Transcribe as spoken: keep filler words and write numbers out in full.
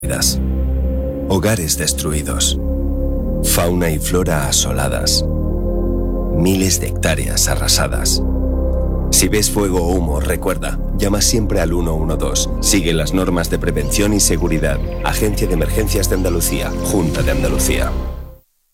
Hogares destruidos. Fauna y flora asoladas. Miles de hectáreas arrasadas. Si ves fuego o humo, recuerda, llama siempre al uno uno dos. Sigue las normas de prevención y seguridad. Agencia de Emergencias de Andalucía, Junta de Andalucía.